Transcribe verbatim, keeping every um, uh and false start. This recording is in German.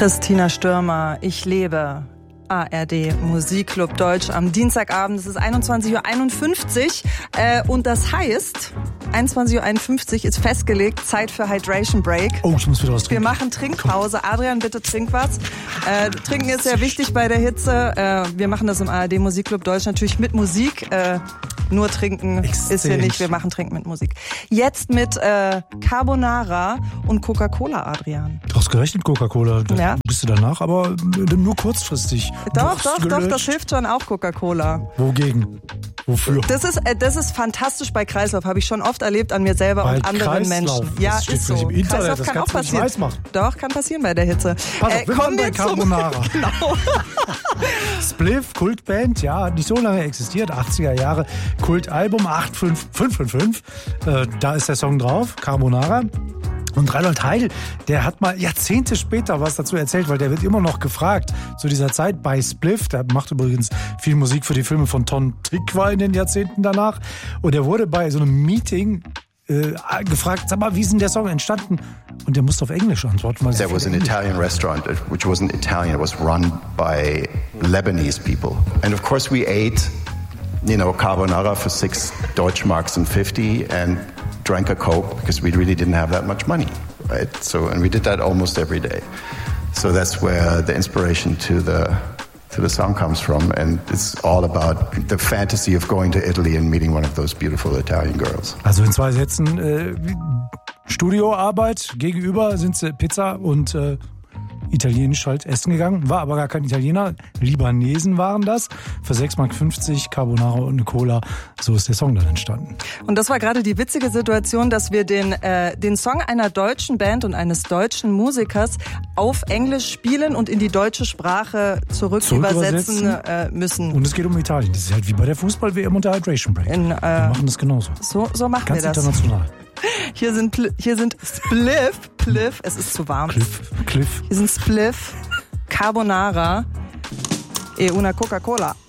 Christina Stürmer, ich lebe. A R D Musikclub Deutsch am Dienstagabend. Es ist einundzwanzig Uhr einundfünfzig äh, und das heißt, einundzwanzig Uhr einundfünfzig ist festgelegt, Zeit für Hydration Break. Oh, ich muss wieder was trinken. Wir machen Trinkpause. Adrian, bitte trink was. Äh, trinken ist sehr wichtig bei der Hitze. Äh, wir machen das im A R D Musikclub Deutsch natürlich mit Musik. Äh, nur trinken Exzent. Ist hier nicht. Wir machen Trinken mit Musik. Jetzt mit äh, Carbonara und Coca-Cola, Adrian. Ausgerechnet Coca-Cola. Da ja. bist du danach, aber nur kurzfristig. Doch, doch, doch, das hilft schon auch Coca-Cola. Wogegen? Wofür? Das ist, das ist fantastisch bei Kreislauf, habe ich schon oft erlebt an mir selber bei und anderen Kreislauf. Menschen. Ja, das ist so. Im Internet, Kreislauf das kann auch passieren. Weiß machen. Doch, kann passieren bei der Hitze. Pass auf, äh, kommen wir bei Carbonara. Genau. Spliff, Kultband, ja, hat nicht so lange existiert, achtziger Jahre, Kultalbum acht fünf fünf fünf fünf, äh, da ist der Song drauf, Carbonara. Und Reinhold Heidel, der hat mal Jahrzehnte später was dazu erzählt, weil der wird immer noch gefragt zu dieser Zeit bei Spliff. Der macht übrigens viel Musik für die Filme von Ton Tikva in den Jahrzehnten danach. Und er wurde bei so einem Meeting äh, gefragt, sag mal, wie ist denn der Song entstanden? Und der musste auf Englisch antworten. Weil There was an Italian restaurant, which wasn't Italian, it was run by Lebanese people. And of course we ate, you know, carbonara for six Deutschmarks and fifty and drank a Coke because we really didn't have that much money, right? So, and we did that almost every day. So that's where the inspiration to the to the song comes from, and it's all about the fantasy of going to Italy and meeting one of those beautiful Italian girls. Also in zwei Sätzen, äh, Studioarbeit, gegenüber sind sie Pizza und äh, italienisch halt essen gegangen, war aber gar kein Italiener, Libanesen waren das, für sechs Mark fünfzig, Carbonara und eine Cola, so ist der Song dann entstanden. Und das war gerade die witzige Situation, dass wir den, äh, den Song einer deutschen Band und eines deutschen Musikers auf Englisch spielen und in die deutsche Sprache zurück, zurück übersetzen äh, müssen. Und es geht um Italien, das ist halt wie bei der Fußball-W M und der Hydration Break. In, äh, wir machen das genauso. So, so machen Ganz wir das. Ganz international. Hier sind, hier sind Spliff, Pliff, es ist zu warm. Cliff, Cliff. Hier sind Spliff, Carbonara e una Coca-Cola.